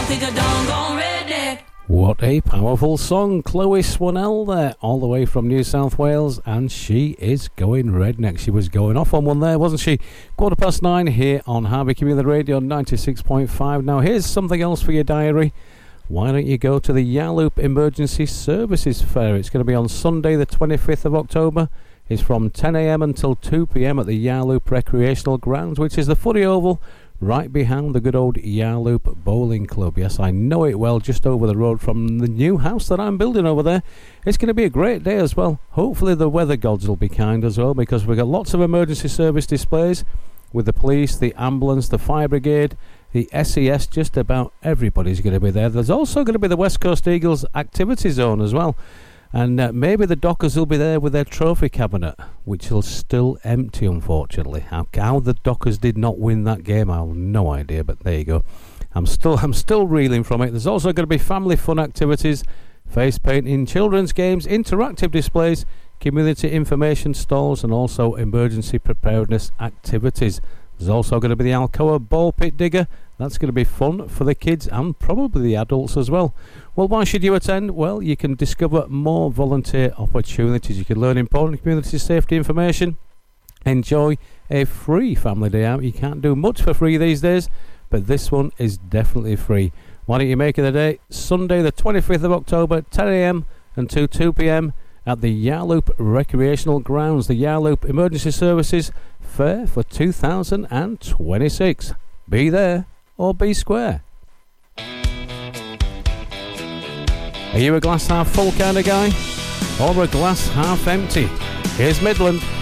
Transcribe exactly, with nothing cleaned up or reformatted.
think a doggone redneck. What a powerful song. Chloe Swanell there, all the way from New South Wales, and she is going redneck. She was going off on one there, wasn't she? Quarter past nine here on Harvey Community Radio ninety-six point five. Now here's something else for your diary. Why don't you go to the Yarloop Emergency Services Fair? It's going to be on Sunday the twenty-fifth of October. It's from ten a.m. until two p.m. at the Yarloop Recreational Grounds, which is the footy oval right behind the good old Yarloop Bowling Club. Yes, I know it well, just over the road from the new house that I'm building over there. It's going to be a great day as well. Hopefully the weather gods will be kind as well, because we've got lots of emergency service displays with the police, the ambulance, the fire brigade, the S E S. Just about everybody's going to be there. There's also going to be the West Coast Eagles activity zone as well. And uh, maybe the Dockers will be there with their trophy cabinet, which will still empty, unfortunately. How, how the Dockers did not win that game, I have no idea, but there you go. I'm still I'm still reeling from it. There's also going to be family fun activities, face painting, children's games, interactive displays, community information stalls, and also emergency preparedness activities. There's also going to be the Alcoa Ball Pit Digger. That's going to be fun for the kids and probably the adults as well. Well, why should you attend? Well, you can discover more volunteer opportunities. You can learn important community safety information. Enjoy a free family day out. You can't do much for free these days, but this one is definitely free. Why don't you make it a day? Sunday the twenty-fifth of October, ten a.m. until two p.m. at the Yarloop Recreational Grounds, the Yarloop Emergency Services Fair for two thousand twenty-six. Be there or be square. Are you a glass half full kind of guy, or a glass half empty? Here's Midland.